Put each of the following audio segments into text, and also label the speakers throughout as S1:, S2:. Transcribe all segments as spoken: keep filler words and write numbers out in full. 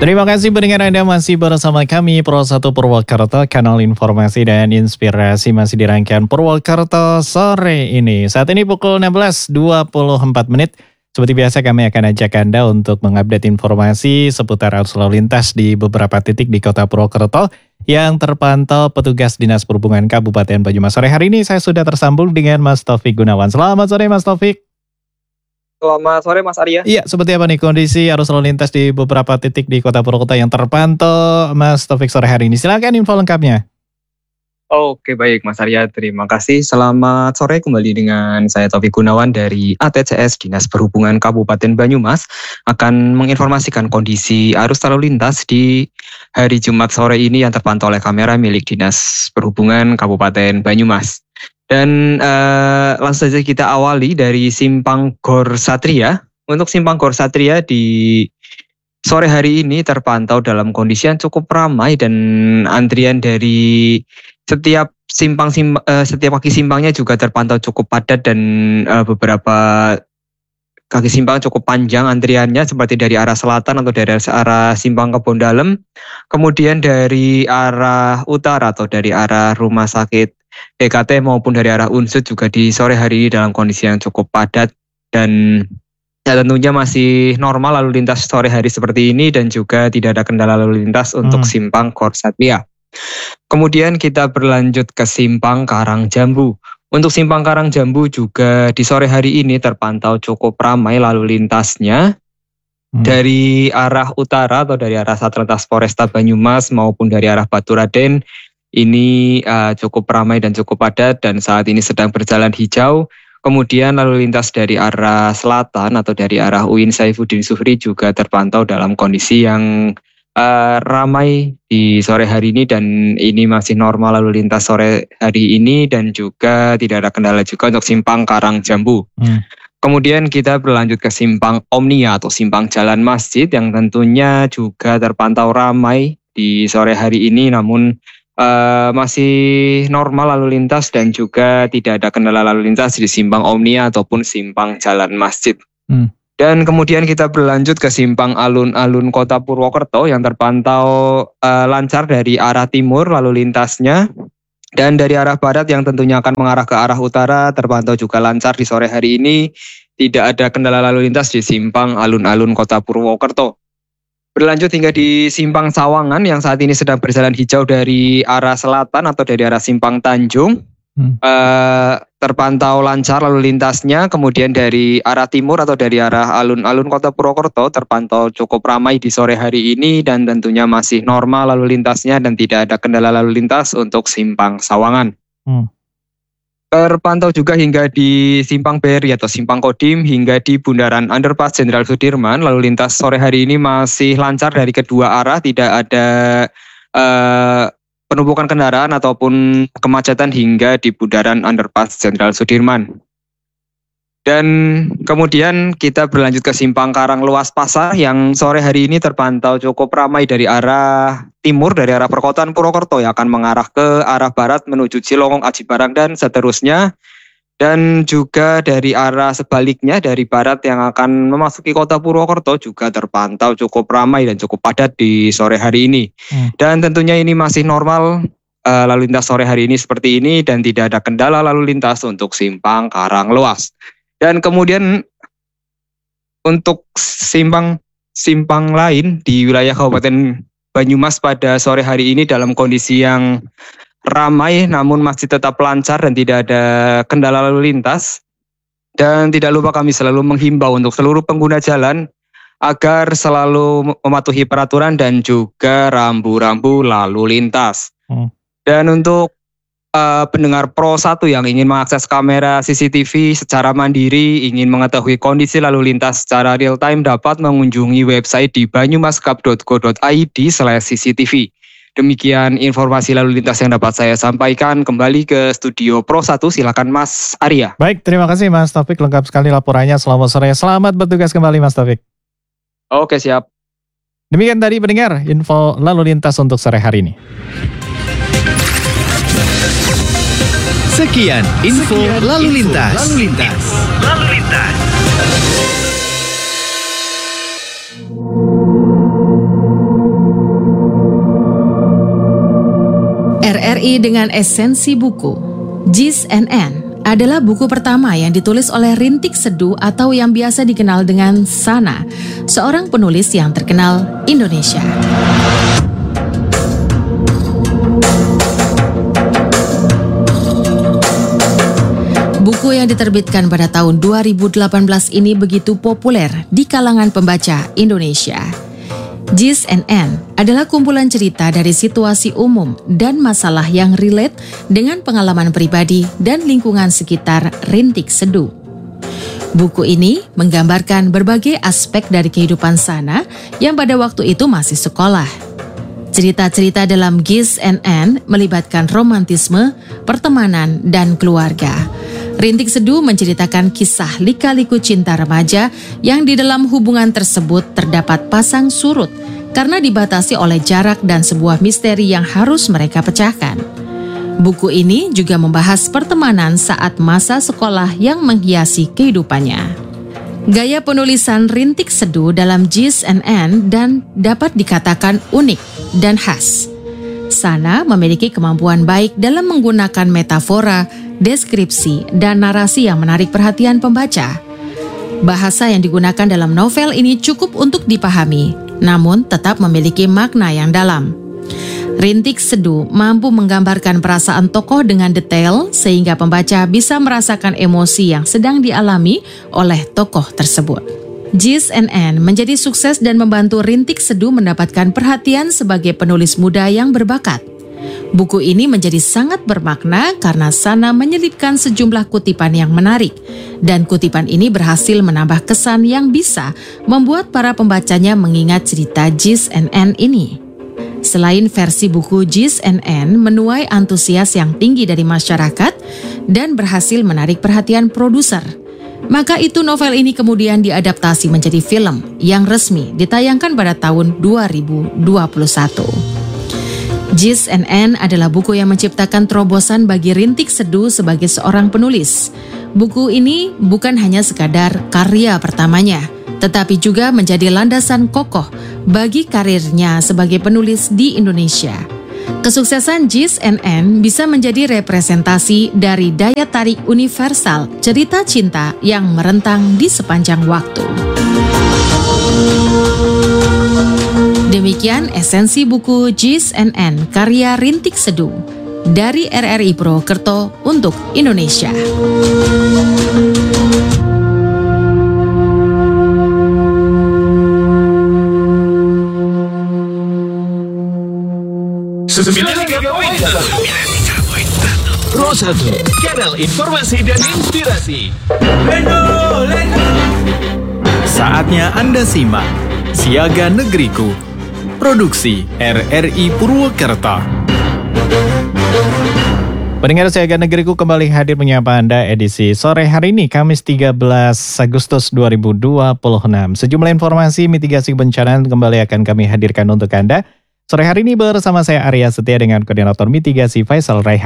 S1: Terima kasih pendengar Anda masih bersama kami Pro satu Purwokerto, kanal informasi dan inspirasi masih di rangkaian Purwokerto sore ini. Saat ini pukul enam belas dua puluh empat menit. Seperti biasa kami akan ajak Anda untuk mengupdate informasi seputar arus lalu lintas di beberapa titik di Kota Purwokerto yang terpantau petugas Dinas Perhubungan Kabupaten Banyumas. Sore hari ini saya sudah tersambung dengan Mas Taufik Gunawan. Selamat sore Mas Taufik.
S2: Selamat sore Mas Arya.
S1: Iya, seperti apa nih kondisi arus lalu lintas di beberapa titik di Kota Purwokerto yang terpantau Mas Taufik sore hari ini? Silakan info lengkapnya.
S2: Oke baik Mas Arya, terima kasih. Selamat sore kembali dengan saya Taufik Gunawan dari A T C S Dinas Perhubungan Kabupaten Banyumas akan menginformasikan kondisi arus lalu lintas di hari Jumat sore ini yang terpantau oleh kamera milik Dinas Perhubungan Kabupaten Banyumas. Dan uh, langsung saja kita awali dari Simpang Gor Satria. Untuk Simpang Gor Satria di sore hari ini terpantau dalam kondisi yang cukup ramai dan antrian dari setiap simpang sim, uh, setiap kaki simpangnya juga terpantau cukup padat dan uh, beberapa kaki simpang cukup panjang antriannya seperti dari arah selatan atau dari arah Simpang Kebon Dalem, kemudian dari arah utara atau dari arah Rumah Sakit D K T maupun dari arah Unsud juga di sore hari ini dalam kondisi yang cukup padat dan ya tentunya masih normal lalu lintas sore hari seperti ini dan juga tidak ada kendala lalu lintas untuk hmm. Simpang Gor Satria. Kemudian kita berlanjut ke Simpang Karangjambu. Untuk Simpang Karangjambu juga di sore hari ini terpantau cukup ramai lalu lintasnya hmm. dari arah utara atau dari arah Satlantas Polresta Banyumas maupun dari arah Baturaden. Ini uh, cukup ramai dan cukup padat dan saat ini sedang berjalan hijau. Kemudian lalu lintas dari arah selatan atau dari arah U I N Saifuddin Zuhri juga terpantau dalam kondisi yang uh, ramai di sore hari ini dan ini masih normal lalu lintas sore hari ini dan juga tidak ada kendala juga untuk Simpang Karangjambu. Hmm. Kemudian kita berlanjut ke Simpang Omnia atau Simpang Jalan Masjid yang tentunya juga terpantau ramai di sore hari ini namun Uh, masih normal lalu lintas dan juga tidak ada kendala lalu lintas di Simpang Omnia ataupun Simpang Jalan Masjid. Hmm. Dan kemudian kita berlanjut ke Simpang Alun-Alun Kota Purwokerto yang terpantau uh, lancar dari arah timur lalu lintasnya dan dari arah barat yang tentunya akan mengarah ke arah utara terpantau juga lancar di sore hari ini. Tidak ada kendala lalu lintas di Simpang Alun-Alun Kota Purwokerto. Berlanjut hingga di Simpang Sawangan yang saat ini sedang berjalan hijau dari arah selatan atau dari arah Simpang Tanjung. Hmm. Uh, terpantau lancar lalu lintasnya. Kemudian dari arah timur atau dari arah alun-alun Kota Purwokerto terpantau cukup ramai di sore hari ini dan tentunya masih normal lalu lintasnya dan tidak ada kendala lalu lintas untuk Simpang Sawangan. Hmm. Terpantau juga hingga di Simpang Beri atau Simpang Kodim hingga di Bundaran Underpass Jenderal Sudirman. Lalu lintas sore hari ini masih lancar dari kedua arah, tidak ada uh, penumpukan kendaraan ataupun kemacetan hingga di Bundaran Underpass Jenderal Sudirman. Dan kemudian kita berlanjut ke Simpang Karanglewas Pasar yang sore hari ini terpantau cukup ramai dari arah timur, dari arah perkotaan Purwokerto yang akan mengarah ke arah barat menuju Cilongong, Aji Barang dan seterusnya. Dan juga dari arah sebaliknya dari barat yang akan memasuki Kota Purwokerto juga terpantau cukup ramai dan cukup padat di sore hari ini. Hmm. Dan tentunya ini masih normal uh, lalu lintas sore hari ini seperti ini dan tidak ada kendala lalu lintas untuk Simpang Karanglewas. Dan kemudian untuk simpang simpang lain di wilayah Kabupaten Banyumas pada sore hari ini dalam kondisi yang ramai namun masih tetap lancar dan tidak ada kendala lalu lintas. Dan tidak lupa kami selalu menghimbau untuk seluruh pengguna jalan agar selalu mematuhi peraturan dan juga rambu-rambu lalu lintas. Hmm. Dan untuk Uh, pendengar Pro satu yang ingin mengakses kamera C C T V secara mandiri, ingin mengetahui kondisi lalu lintas secara real time dapat mengunjungi website di banyumaskap dot co dot i d slash c c t v. Demikian informasi lalu lintas yang dapat saya sampaikan. Kembali ke studio Pro satu, silakan Mas Arya.
S1: Baik, terima kasih Mas Taufik, lengkap sekali laporannya. Selamat sore, selamat bertugas kembali Mas Taufik.
S2: Oke, siap.
S1: Demikian tadi pendengar info lalu lintas untuk sore hari ini.
S3: Sekian info Sekian lalu lintas. Info lalu lintas. Lalu lintas. sembilan tiga poin satu Pro satu, kanal informasi dan inspirasi. Saatnya Anda simak Siaga Negeriku, produksi R R I Purwokerto.
S1: Pendengar Siaga Negeriku kembali hadir menyapa Anda edisi sore hari ini, Kamis tiga belas Agustus dua ribu dua puluh enam. Sejumlah informasi mitigasi bencana kembali akan kami hadirkan untuk Anda sore hari ini bersama saya Arya Setia dengan Koordinator Mitigasi Faisal Raihan.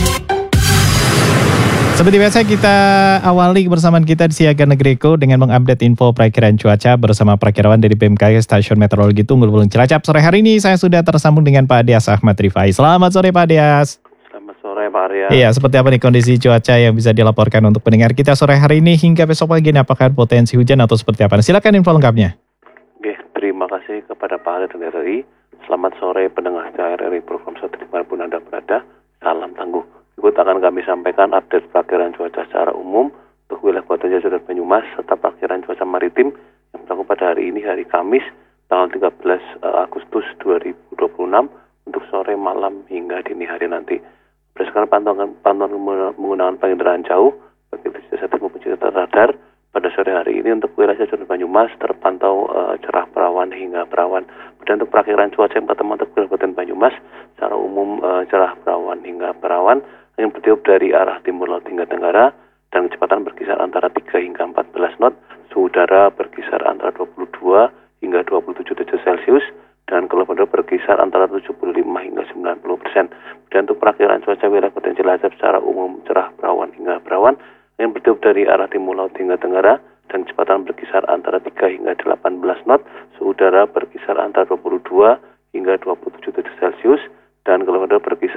S1: Seperti biasa kita awali kebersamaan kita di Siaga Negeriku dengan mengupdate info perakiraan cuaca bersama perakirawan dari B M K G Stasiun Meteorologi Tunggul Bulung Cilacap. Sore hari ini saya sudah tersambung dengan Pak Dias Ahmad Rifai. Selamat sore Pak Dias.
S4: Selamat sore Pak Arya.
S1: Iya, seperti apa nih kondisi cuaca yang bisa dilaporkan untuk pendengar kita sore hari ini hingga besok pagi? Apakah potensi hujan atau seperti apa? Silakan info lengkapnya.
S4: Oke, terima kasih kepada Pak Arya dan R R I. Selamat sore pendengar R R I Program satu dimanapun Anda berada. Salam tangguh. Berikut akan kami sampaikan update perakiraan cuaca secara umum untuk wilayah Kota Jasa dan Banyumas serta perakiraan cuaca maritim yang berlaku pada hari ini, hari Kamis, tanggal tiga belas Agustus dua ribu dua puluh enam untuk sore, malam hingga dini hari nanti. Berdasarkan pantauan, pantauan menggunakan penginderaan jauh, baik itu jasa maupun jasa radar, pada sore hari ini untuk wilayah Jasa dan Banyumas terpantau uh, cerah perawan hingga perawan. Dan untuk perakiraan cuaca yang pertama untuk Kabupaten Banyumas, secara umum uh, cerah perawan hingga perawan yang bertiup dari arah timur laut hingga tenggara dan kecepatan berkisar antara tiga hingga empat belas knot, suhu udara berkisar antara dua puluh dua hingga dua puluh tujuh derajat Celcius dan kelembapan udara berkisar antara tujuh puluh lima hingga sembilan puluh persen. Dan untuk perakiraan cuaca wilayah Kabupaten Cilacap secara umum cerah perawan hingga perawan yang bertiup dari arah timur laut hingga tenggara dan kecepatan berkisar antara tiga hingga delapan belas knot, suhu udara berkisar antara dua puluh dua hingga dua puluh tujuh derajat Celcius dan kelembapan udara berkisar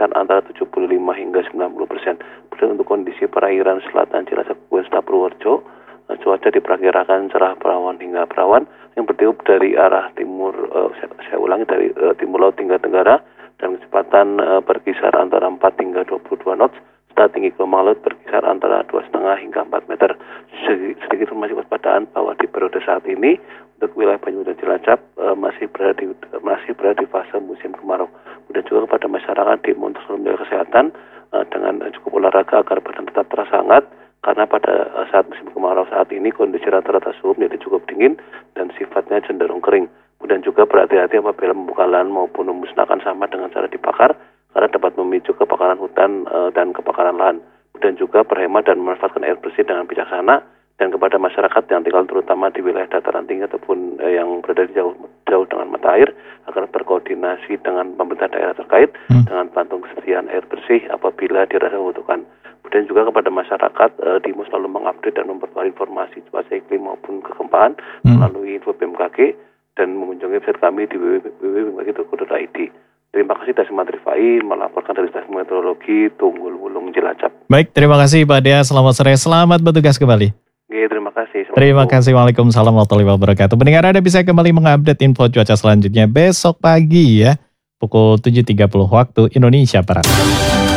S4: berkisar antara tujuh puluh lima hingga sembilan puluh persen. Kemudian untuk kondisi perairan selatan Cilacap Westa Purworejo, cuaca diperkirakan cerah berawan hingga berawan yang bertiup dari arah timur, uh, saya, saya ulangi dari uh, timur laut hingga tenggara, dan kecepatan uh, berkisar antara empat hingga dua puluh dua knots. Serta tinggi gelombang laut berkisar antara dua koma lima hingga empat meter. Sedikit informasi waspadaan bahwa di periode saat ini untuk wilayah Banyumas dan Cilacap uh, masih berada di masih berada di fase musim kemarau. Kemudian juga kepada masyarakat diimbau untuk selalu menjaga kesehatan uh, dengan cukup olahraga agar badan tetap terasa hangat, karena pada uh, saat musim kemarau saat ini kondisi rata-rata suhu menjadi cukup dingin dan sifatnya cenderung kering. Kemudian juga berhati-hati apabila membuka lahan maupun memusnahkan sampah dengan cara dibakar, karena dapat memicu kebakaran hutan uh, dan kebakaran lahan. Dan juga berhemat dan memanfaatkan air bersih dengan bijaksana. Dan kepada masyarakat yang tinggal terutama di wilayah dataran tinggi ataupun uh, yang berada di jauh, jauh dengan mata air, agar berkoordinasi dengan pemerintah daerah terkait hmm. dengan bantuan kesediaan air bersih apabila dirasa membutuhkan. Kemudian juga kepada masyarakat uh, diimbau selalu mengupdate dan memperbarui informasi cuaca iklim maupun kegempaan hmm. melalui info B M K G dan mengunjungi website kami di w w w titik b m k g titik go titik i d. Terima kasih dari Sumatera Rifai melaporkan dari stasiun meteorologi Tunggul Wulung Cilacap.
S1: Baik, terima kasih Pak Dea. Selamat sore, selamat bertugas kembali.
S4: Oke, terima kasih.
S1: Terima kasih. Waalaikumsalam warahmatullahi wabarakatuh. Pendengar, Anda bisa kembali mengupdate info cuaca selanjutnya besok pagi ya, pukul tujuh tiga puluh waktu Indonesia Barat.